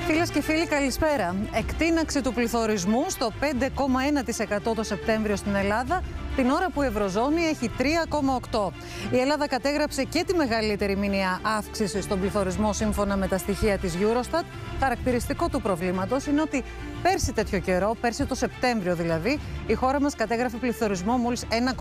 Φίλες και φίλοι, καλησπέρα. Εκτείναξη του πληθωρισμού στο 5,1% το Σεπτέμβριο στην Ελλάδα, την ώρα που η Ευρωζώνη έχει 3,8%. Η Ελλάδα κατέγραψε και τη μεγαλύτερη μηνιαία αύξηση στον πληθωρισμό σύμφωνα με τα στοιχεία της Eurostat. Χαρακτηριστικό του προβλήματος είναι ότι πέρσι τέτοιο καιρό, πέρσι το Σεπτέμβριο δηλαδή, η χώρα μας κατέγραφε πληθωρισμό μόλις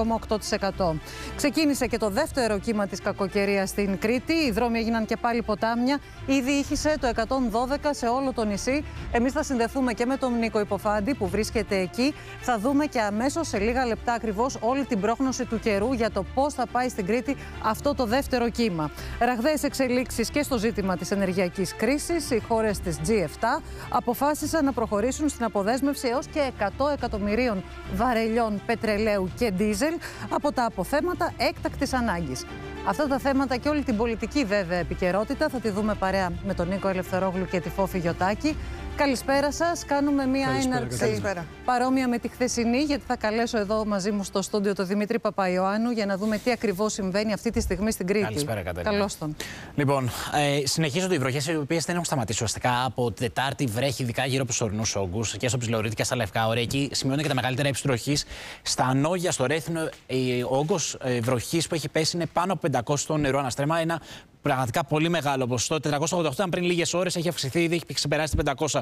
1,8%. Ξεκίνησε και το δεύτερο κύμα της κακοκαιρίας στην Κρήτη. Οι δρόμοι έγιναν και πάλι ποτάμια. Ήδη ήχησε το 112 σε όλο το νησί. Εμείς θα συνδεθούμε και με τον Νίκο Υποφάντη που βρίσκεται εκεί. Θα δούμε και αμέσως σε λίγα λεπτά ακριβώς όλη την πρόγνωση του καιρού για το πώς θα πάει στην Κρήτη αυτό το δεύτερο κύμα. Ραγδαίες εξελίξεις και στο ζήτημα της ενεργειακής κρίσης. Οι χώρες της G7 αποφάσισαν να προχωρήσουν στην αποδέσμευση έως και 100 εκατομμυρίων βαρελιών πετρελαίου και ντίζελ από τα αποθέματα έκτακτης ανάγκης. Αυτά τα θέματα και όλη την πολιτική βέβαια επικαιρότητα θα τη δούμε παρέα με τον Νίκο Ελευθερόγλου και τη Φόφη Γιωτάκη. Καλησπέρα σας. Κάνουμε μία έναρξη παρόμοια με τη χθεσινή, γιατί θα καλέσω εδώ μαζί μου στο στούντιο τον Δημήτρη Παπαϊωάννου για να δούμε τι ακριβώς συμβαίνει αυτή τη στιγμή στην Κρήτη. Καλησπέρα, Κατερίνα. Καλώς τον. Λοιπόν, συνεχίζονται οι βροχές, οι οποίες δεν έχουν σταματήσει ουσιαστικά. Από την Τετάρτη βρέχει, ειδικά γύρω από τους ορεινούς όγκους και στο Ψιλορίτη και στα Λευκά Όρια. Εκεί σημειώνεται και τα μεγαλύτερα ύψη βροχής. Στα Νόγια, στο Ρέθινο, ο όγκος βροχής που έχει πέσει είναι πάνω από 500 τόνους νερού αναστρέμα. Ένα πραγματικά πολύ μεγάλο ποσοστό. 488 πριν λίγες ώρες έχει αυξηθεί, ήδη έχει ξεπεράσει τα 500.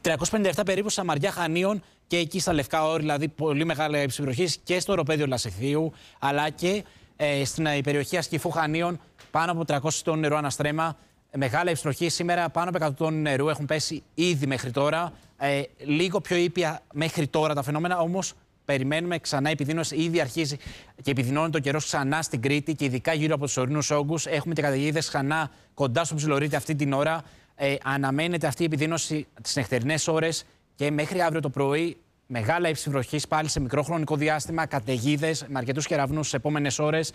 357 περίπου στα Μαριά Χανίων και εκεί στα Λευκά Όρια, δηλαδή πολύ μεγάλη ύψη βροχής και στο οροπέδιο Λασιθίου, αλλά και στην περιοχή Ασκυφού Χανίων πάνω από 300 τόνους νερού αναστρέμα. Μεγάλα ύψη βροχής. Σήμερα πάνω από 100 τόνους νερού έχουν πέσει ήδη μέχρι τώρα. Λίγο πιο ήπια μέχρι τώρα τα φαινόμενα, όμως περιμένουμε ξανά επιδείνωση. Ήδη αρχίζει και επιδεινώνει το καιρό ξανά στην Κρήτη και ειδικά γύρω από τους ορεινούς όγκους. Έχουμε και καταιγίδες ξανά κοντά στο Ψιλορίτη αυτή την ώρα. Αναμένεται αυτή η επιδείνωση τις νυχτερινές ώρες και μέχρι αύριο το πρωί. Μεγάλα ύψη βροχής πάλι σε μικρό χρονικό διάστημα, καταιγίδες με αρκετούς κεραυνούς στις επόμενες ώρες.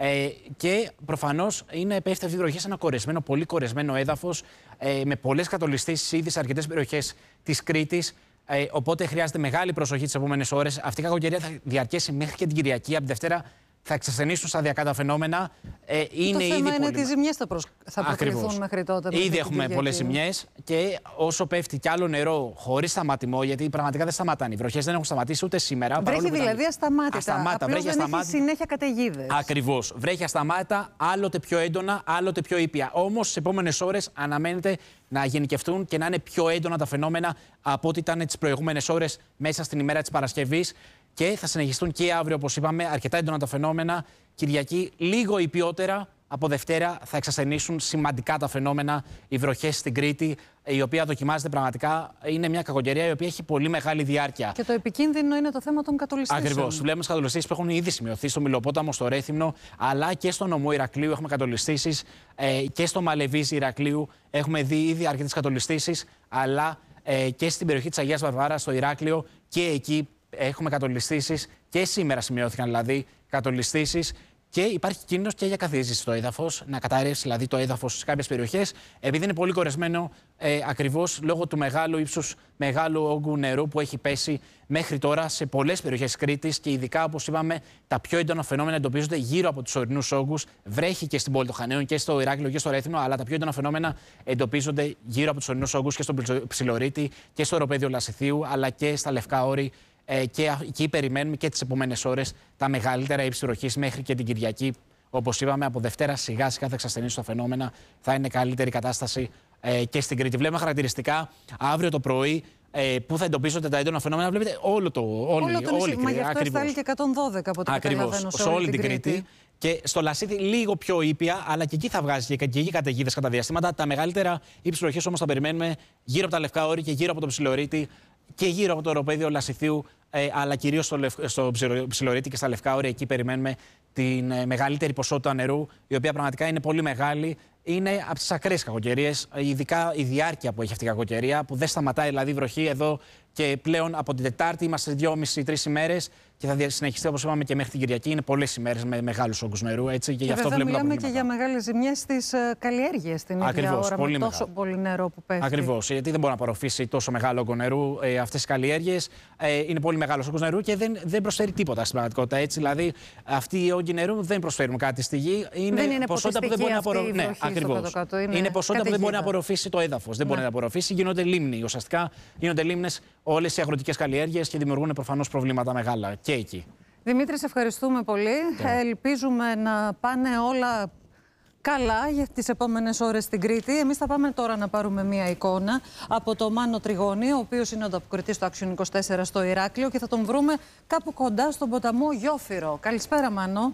Και προφανώς πέφτει αυτή η βροχή σε ένα κορεσμένο, πολύ κορεσμένο έδαφος, με πολλές κατολιστήσεις ήδη σε αρκετές περιοχές της Κρήτης. Οπότε χρειάζεται μεγάλη προσοχή τις επόμενες ώρες. Αυτή η κακοκαιρία θα διαρκέσει μέχρι και την Κυριακή. Από τη Δευτέρα θα εξασθενήσουν σταδιακά τα φαινόμενα. Το θέμα είναι ότι οι ζημιές θα προκληθούν μέχρι τότε. Ήδη έχουμε πολλές ζημιές και όσο πέφτει κι άλλο νερό χωρίς σταματημό, γιατί πραγματικά δεν σταματάνε. Οι βροχές δεν έχουν σταματήσει ούτε σήμερα. Βρέχει δηλαδή ασταμάτητα. Απλώς δεν έχει συνέχεια καταιγίδες. Ακριβώς. Βρέχει ασταμάτητα, άλλοτε πιο έντονα, άλλοτε πιο ήπια. Όμως στις επόμενες ώρες αναμένεται να γενικευτούν και να είναι πιο έντονα τα φαινόμενα από ό,τι ήταν τις προηγούμενες ώρες μέσα στην ημέρα της Παρασκευής. Και θα συνεχιστούν και αύριο, όπως είπαμε, αρκετά έντονα τα φαινόμενα. Κυριακή λίγο υπιότερα. Από Δευτέρα θα εξασθενήσουν σημαντικά τα φαινόμενα, οι βροχές στην Κρήτη, η οποία δοκιμάζεται πραγματικά. Είναι μια κακοκαιρία η οποία έχει πολύ μεγάλη διάρκεια. Και το επικίνδυνο είναι το θέμα των κατολιστήσεων. Ακριβώς. Βλέπουμε τις κατολιστήσεις που έχουν ήδη σημειωθεί στο Μιλοπόταμο, στο Ρέθυμνο, αλλά και στο νομό Ηρακλείου έχουμε κατολιστήσεις. Και στο Μαλεβίζι Ηρακλείου έχουμε δει ήδη αρκετές κατολιστήσεις, αλλά και στην περιοχή της Αγίας Βαρβάρας, στο Ηράκλειο, και εκεί έχουμε κατολιστήσεις. Και σήμερα σημειώθηκαν δηλαδή κατολιστήσεις. Και υπάρχει κίνδυνος και για καθίζηση στο έδαφος, να καταρρεύσει δηλαδή το έδαφος σε κάποιες περιοχές, επειδή είναι πολύ κορεσμένο ακριβώς λόγω του μεγάλου ύψους, μεγάλου όγκου νερού που έχει πέσει μέχρι τώρα σε πολλές περιοχές της Κρήτης και ειδικά, όπως είπαμε, τα πιο έντονα φαινόμενα εντοπίζονται γύρω από τους ορεινούς όγκους. Βρέχει και στην πόλη των Χανίων και στο Ηράκλειο και στο Ρέθυμνο, αλλά τα πιο έντονα φαινόμενα εντοπίζονται γύρω από τους ορεινούς όγκους και στο Ψιλορίτη και στο οροπέδιο Λασιθίου, αλλά και στα Λευκά Όρη. Και εκεί περιμένουμε και τις επόμενες ώρες τα μεγαλύτερα ύψη βροχής μέχρι και την Κυριακή. Όπως είπαμε, από Δευτέρα σιγά σιγά θα εξασθενήσουν τα φαινόμενα, θα είναι καλύτερη κατάσταση και στην Κρήτη. Βλέπουμε χαρακτηριστικά αύριο το πρωί που θα εντοπίζονται τα έντονα φαινόμενα. Βλέπετε όλη η Κρήτη. Μα γι' αυτό θα και 112 από ό,τι καταλαβαίνω σε όλη την Κρήτη. Και στο Λασίθι λίγο πιο ήπια, αλλά και εκεί θα βγάζει και εκεί καταιγίδες κατά διαστήματα. Τα μεγαλύτερα ύψη βροχής όμως θα περιμένουμε γύρω από τα Λευκά Όρη και γύρω από το Ψιλορίτη και γύρω από το οροπέδιο Λασιθίου, αλλά κυρίως στο Ψιλορίτη και στα Λευκά Όρια. Εκεί περιμένουμε την μεγαλύτερη ποσότητα νερού, η οποία πραγματικά είναι πολύ μεγάλη. Είναι από τις ακραίες κακοκαιρίες, ειδικά η διάρκεια που έχει αυτή η κακοκαιρία, που δεν σταματάει δηλαδή η βροχή. Εδώ Και πλέον από την Τετάρτη είμαστε 2,5-3 ημέρες και θα συνεχιστεί, όπως είπαμε, και μέχρι την Κυριακή. Είναι πολλές ημέρες με μεγάλους όγκους νερού. Έτσι, και γι' αυτό βλέπουμε. Μιλάμε και για μεγάλες ζημιές στις καλλιέργειες την ίδια ώρα, πολύ με τόσο πολύ νερό που πέφτει. Ακριβώς. Γιατί δεν μπορεί να απορροφήσει τόσο μεγάλο όγκο νερού αυτές οι καλλιέργειες. Είναι πολύ μεγάλος όγκος νερού και δεν προσφέρει τίποτα στην πραγματικότητα. Έτσι, δηλαδή, αυτοί οι όγκοι νερού δεν προσφέρουν κάτι στη γη. Είναι ποσότητα που δεν μπορεί να απορροφήσει. Ναι, ακριβώς. Είναι ποσότητα που δεν μπορεί να απορροφήσει το έδαφος. Δεν μπορεί να απορροφήσει. Γίνονται λίμνοι. Ουσιαστικά γίνονται λίμνες όλες οι αγροτικές καλλιέργειες και δημιουργούν προφανώς προβλήματα μεγάλα και εκεί. Δημήτρη, σε ευχαριστούμε πολύ. Ελπίζουμε να πάνε όλα καλά για τις επόμενες ώρες στην Κρήτη. Εμείς θα πάμε τώρα να πάρουμε μία εικόνα από το Μάνο Τριγώνη, ο οποίος είναι ο ανταποκριτής του Action 24 στο Ηράκλειο, και θα τον βρούμε κάπου κοντά στον ποταμό Γιόφυρο. Καλησπέρα, Μάνο.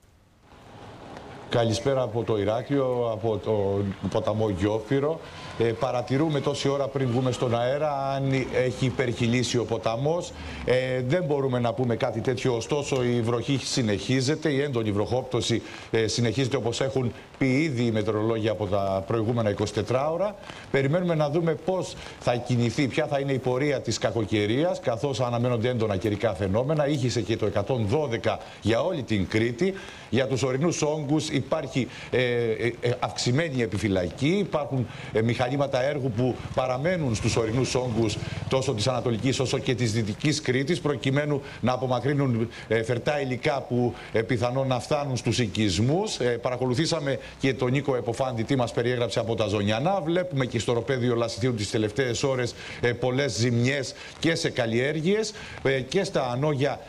Καλησπέρα από το Ηράκλειο, από το ποταμό Γιόφυρο. Παρατηρούμε τόση ώρα πριν βγούμε στον αέρα αν έχει υπερχειλήσει ο ποταμός. Δεν μπορούμε να πούμε κάτι τέτοιο, ωστόσο η βροχή συνεχίζεται, η έντονη βροχόπτωση συνεχίζεται, όπως έχουν πει ήδη οι μετεωρολόγοι από τα προηγούμενα 24 ώρα. Περιμένουμε να δούμε πώς θα κινηθεί, ποια θα είναι η πορεία της κακοκαιρίας, καθώς αναμένονται έντονα καιρικά φαινόμενα. Ήχησε και το 112 για όλη την Κρήτη. Για τους ορεινούς όγκους υπάρχει αυξημένη επιφυλακή, υπάρχουν μηχανήματα έργου που παραμένουν στους ορεινούς όγκους τόσο της Ανατολικής όσο και της Δυτικής Κρήτης, προκειμένου να απομακρύνουν φερτά υλικά που πιθανόν να φτάνουν στους οικισμούς. Παρακολουθήσαμε και τον Νίκο Εποφάντη τι μας περιέγραψε από τα Ζωνιανά. Βλέπουμε και στο οροπέδιο Λασιθίου τις τελευταίες ώρες πολλές ζημιές και σε καλλιέργειες και στα Ανόγια.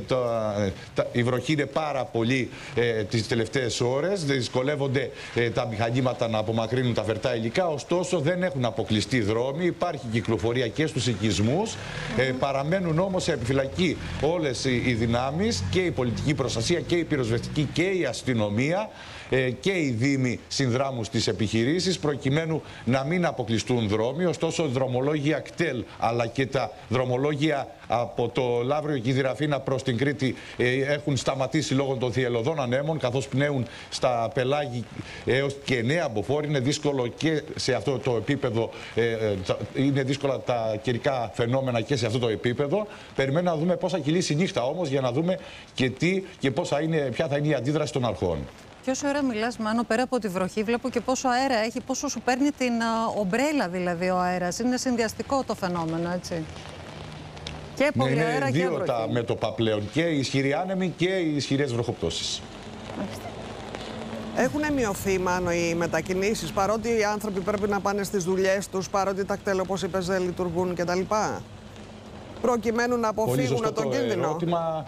Η βροχή είναι πάρα πολύ τις τελευταίες ώρες. Δυσκολεύονται τα μηχανήματα να απομακρύνουν τα φερτά υλικά, ωστόσο δεν έχουν αποκλειστεί δρόμοι, υπάρχει κυκλοφορία και στους οικισμούς. Παραμένουν όμως σε επιφυλακή όλες οι δυνάμεις, και η πολιτική προστασία και η πυροσβεστική και η αστυνομία και οι δήμοι συνδράμουν στις επιχειρήσεις, προκειμένου να μην αποκλειστούν δρόμοι. Ωστόσο, δρομολόγια κτέλ αλλά και τα δρομολόγια από το Λαύριο και η Δυραφίνα προς την Κρήτη έχουν σταματήσει λόγω των θυελλωδών ανέμων, καθώς πνέουν στα πελάγη έως και 9 μποφόρ. Είναι δύσκολο και σε αυτό το επίπεδο, είναι δύσκολα τα καιρικά φαινόμενα και σε αυτό το επίπεδο. Περιμένουμε να δούμε πώς θα κυλήσει η νύχτα όμως, για να δούμε και τι και ποια θα είναι η αντίδραση των αρχών. Και όσο ώρα μιλάς, Μάνο, πέρα από τη βροχή, βλέπω και πόσο αέρα έχει, πόσο σου παίρνει την ομπρέλα δηλαδή ο αέρας. Είναι συνδυαστικό το φαινόμενο, έτσι. Και πολύ αέρα και βροχή. Είναι δύο τα μέτωπα πλέον, και οι ισχυροί άνεμοι και οι ισχυρές βροχοπτώσεις. Έχουν μειωθεί, Μάνο, οι μετακινήσεις, παρότι οι άνθρωποι πρέπει να πάνε στις δουλειές τους, παρότι τα κτέλ, όπως είπες, δεν λειτουργούν κτλ. Προκειμένου να αποφύγουν τον κίνδυνο. Ερώτημα.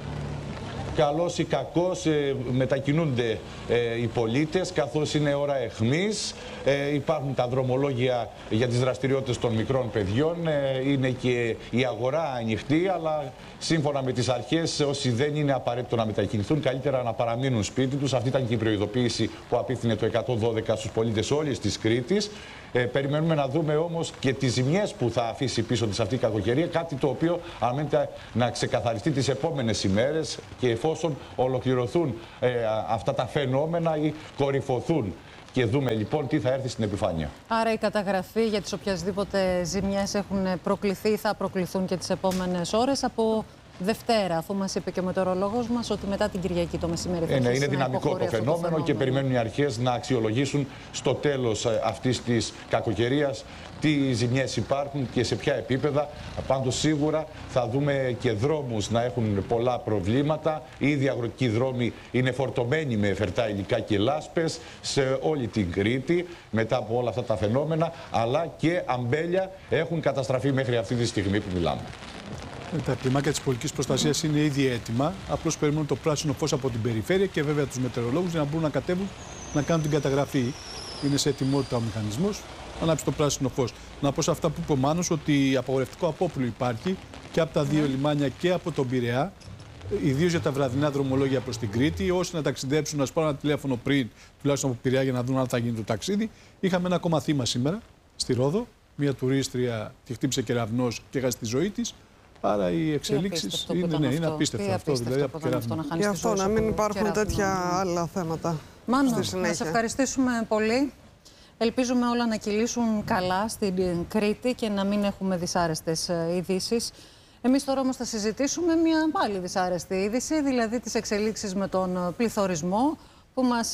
Καλώς ή κακώς μετακινούνται οι πολίτες, καθώς είναι ώρα αιχμής. Υπάρχουν τα δρομολόγια για τις δραστηριότητες των μικρών παιδιών. Είναι και η αγορά ανοιχτή, αλλά σύμφωνα με τις αρχές, όσοι δεν είναι απαραίτητο να μετακινηθούν, καλύτερα να παραμείνουν σπίτι τους. Αυτή ήταν και η προειδοποίηση που απίφθινε το 112 στους πολίτες όλης της Κρήτης. Περιμένουμε να δούμε όμως και τις ζημιές που θα αφήσει πίσω της αυτή η κακοκαιρία, κάτι το οποίο αναμένεται να ξεκαθαριστεί τις επόμενες ημέρες, και εφόσον ολοκληρωθούν αυτά τα φαινόμενα ή κορυφωθούν. Και δούμε λοιπόν τι θα έρθει στην επιφάνεια. Άρα η καταγραφή για τις οποιασδήποτε ζημιές έχουν προκληθεί ή θα προκληθούν και τις επόμενες ώρες από Δευτέρα, αφού μας είπε και ο μετεωρολόγος μας ότι μετά την Κυριακή το μεσημέρι θα είναι δυναμικό το φαινόμενο και περιμένουν οι αρχές να αξιολογήσουν στο τέλος αυτής της κακοκαιρίας τι ζημιές υπάρχουν και σε ποια επίπεδα. Πάντως σίγουρα θα δούμε και δρόμους να έχουν πολλά προβλήματα. Ήδη οι αγροτικοί δρόμοι είναι φορτωμένοι με φερτά υλικά και λάσπες σε όλη την Κρήτη μετά από όλα αυτά τα φαινόμενα, αλλά και αμπέλια έχουν καταστραφεί μέχρι αυτή τη στιγμή που μιλάμε. Τα κλιμάκια της πολιτικής προστασίας είναι ήδη έτοιμα. Απλώς περιμένουν το πράσινο φως από την περιφέρεια και βέβαια τους μετεωρολόγους για να μπορούν να κατέβουν να κάνουν την καταγραφή. Είναι σε ετοιμότητα ο μηχανισμός. Ανάψει το πράσινο φως. Να πω σε αυτά που είπε ο Μάνος ότι απαγορευτικό απόπλου υπάρχει και από τα δύο λιμάνια και από τον Πειραιά. Ιδίως για τα βραδινά δρομολόγια προς την Κρήτη. Όσοι να ταξιδέψουν, να σπάρουν ένα τηλέφωνο πριν, τουλάχιστον από Πειραιά, για να δουν αν θα γίνει το ταξίδι. Είχαμε ένα ακόμα θύμα σήμερα στη Ρόδο. Μια τουρίστρια τη χτύπησε κεραυνός και έχασε τη ζωή της. Άρα οι εξελίξεις είναι απίστευτο αυτό. Δηλαδή, γι' αυτό να μην υπάρχουν τέτοια άλλα θέματα. Μάνο, να σε ευχαριστήσουμε πολύ. Ελπίζουμε όλα να κυλήσουν καλά στην Κρήτη και να μην έχουμε δυσάρεστες ειδήσεις. Εμείς τώρα όμως θα συζητήσουμε μια πάλι δυσάρεστη είδηση, δηλαδή τις εξελίξεις με τον πληθωρισμό που μας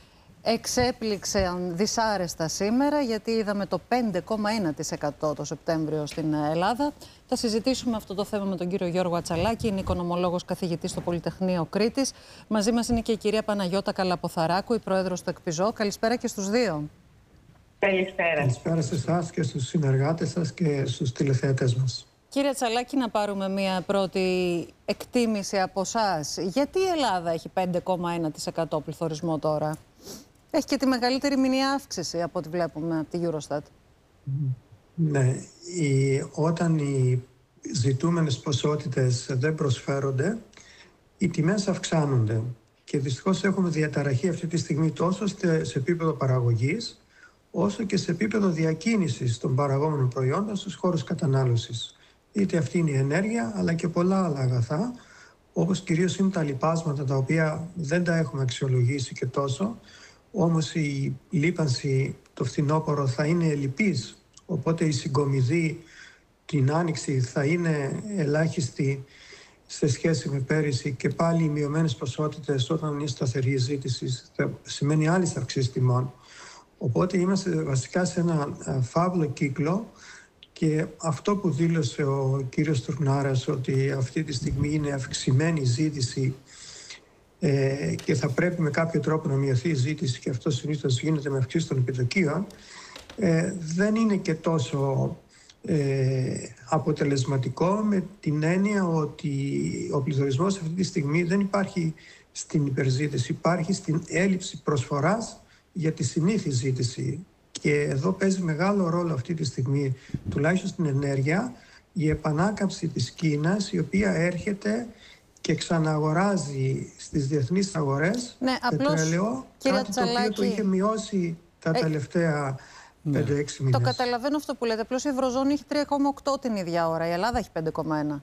εξέπληξαν δυσάρεστα σήμερα, γιατί είδαμε το 5,1% το Σεπτέμβριο στην Ελλάδα. Θα συζητήσουμε αυτό το θέμα με τον κύριο Γιώργο Ατσαλάκη, είναι οικονομολόγος καθηγητής στο Πολυτεχνείο Κρήτης. Μαζί μας είναι και η κυρία Παναγιώτα Καλαποθαράκου, η πρόεδρος του ΕΚΠΙΖΟ. Καλησπέρα και στους δύο. Καλησπέρα. Καλησπέρα σε εσάς και στους συνεργάτες σας και στους τηλεθεατές μας. Κύριε Ατσαλάκη, να πάρουμε μια πρώτη εκτίμηση από εσάς. Γιατί η Ελλάδα έχει 5,1% πληθωρισμό τώρα? Έχει και τη μεγαλύτερη μηνιαία αύξηση από ό,τι βλέπουμε από τη Eurostat. Ναι, όταν οι ζητούμενες ποσότητες δεν προσφέρονται, οι τιμές αυξάνονται. Και δυστυχώς έχουμε διαταραχή αυτή τη στιγμή τόσο σε επίπεδο παραγωγής, όσο και σε επίπεδο διακίνησης των παραγόμενων προϊόντων στους χώρους κατανάλωσης. Είτε αυτή είναι η ενέργεια, αλλά και πολλά άλλα αγαθά, όπως κυρίως είναι τα λιπάσματα, τα οποία δεν τα έχουμε αξιολογήσει και τόσο. Όμως η λίπανση το φθινόπωρο θα είναι ελλειπής, οπότε η συγκομιδή την άνοιξη θα είναι ελάχιστη σε σχέση με πέρυσι και πάλι οι μειωμένες ποσότητες όταν είναι σταθερή ζήτηση θα σημαίνει άλλες αυξήσεις τιμών. Οπότε είμαστε βασικά σε ένα φαύλο κύκλο και αυτό που δήλωσε ο κύριος Τουρνάρας ότι αυτή τη στιγμή είναι αυξημένη ζήτηση και θα πρέπει με κάποιο τρόπο να μειωθεί η ζήτηση και αυτό συνήθως γίνεται με αυξήσεις των επιτοκίων, δεν είναι και τόσο αποτελεσματικό με την έννοια ότι ο πληθωρισμός αυτή τη στιγμή δεν υπάρχει στην υπερζήτηση, υπάρχει στην έλλειψη προσφοράς για τη συνήθη ζήτηση. Και εδώ παίζει μεγάλο ρόλο αυτή τη στιγμή, τουλάχιστον στην ενέργεια, η επανάκαμψη της Κίνας, η οποία έρχεται και ξαναγοράζει στις διεθνείς αγορές πετρέλαιο, κάτι το οποίο το είχε μειώσει τα τελευταία 5-6 μήνες. Το καταλαβαίνω αυτό που λέτε, απλώς η Ευρωζώνη έχει 3,8 την ίδια ώρα, η Ελλάδα έχει 5,1.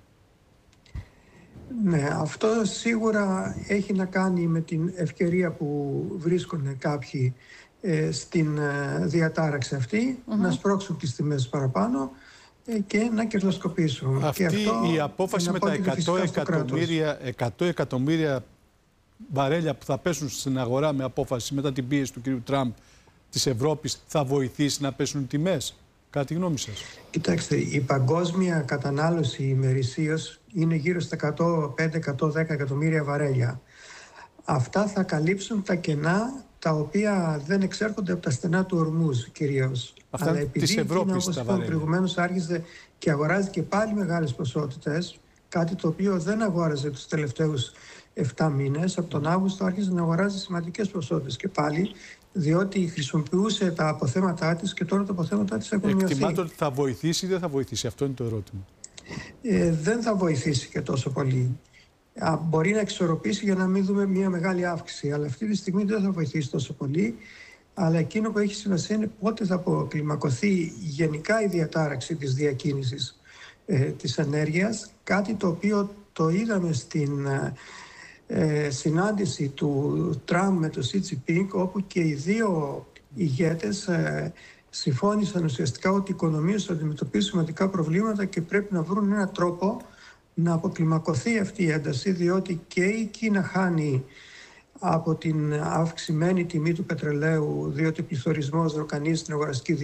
Ναι, αυτό σίγουρα έχει να κάνει με την ευκαιρία που βρίσκονται κάποιοι στην διατάραξη αυτή, να σπρώξουν τις τιμές παραπάνω και να κερδοσκοπήσουν. Αυτή και αυτό η απόφαση με τα 100 εκατομμύρια βαρέλια που θα πέσουν στην αγορά με απόφαση μετά την πίεση του κ. Τραμπ της Ευρώπης θα βοηθήσει να πέσουν τιμές, κατά τη γνώμη σας? Κοιτάξτε, η παγκόσμια κατανάλωση ημερησίως είναι γύρω στα 105-110 εκατομμύρια βαρέλια. Αυτά θα καλύψουν τα κενά τα οποία δεν εξέρχονται από τα στενά του Ορμούζ κυρίως. Αυτά αλλά επειδή της Ευρώπης τα βαρέλια. Προηγουμένως άρχισε και αγοράζει και πάλι μεγάλες ποσότητες, κάτι το οποίο δεν αγόραζε τους τελευταίους 7 μήνες. Από τον Αύγουστο άρχισε να αγοράζει σημαντικές ποσότητες και πάλι, διότι χρησιμοποιούσε τα αποθέματά της και τώρα τα αποθέματά της έχουν μειωθεί. Εκτιμάται ότι θα βοηθήσει ή δεν θα βοηθήσει? Αυτό είναι το ερώτημα. Δεν θα βοηθήσει και τόσο πολύ. Μπορεί να εξορροπήσει για να μην δούμε μια μεγάλη αύξηση, αλλά αυτή τη στιγμή δεν θα βοηθήσει τόσο πολύ. Αλλά εκείνο που έχει σημασία είναι πότε θα αποκλιμακωθεί γενικά η διατάραξη της διακίνησης της ενέργειας, κάτι το οποίο το είδαμε στην συνάντηση του Τραμπ με το Xi Jinping, όπου και οι δύο ηγέτες συμφώνησαν ουσιαστικά ότι οι οικονομίες θα αντιμετωπίσουν σημαντικά προβλήματα και πρέπει να βρουν έναν τρόπο να αποκλιμακωθεί αυτή η ένταση, διότι και η Κίνα χάνει από την αυξημένη τιμή του πετρελαίου, διότι ο πληθωρισμός ροκανίζει την αγοραστική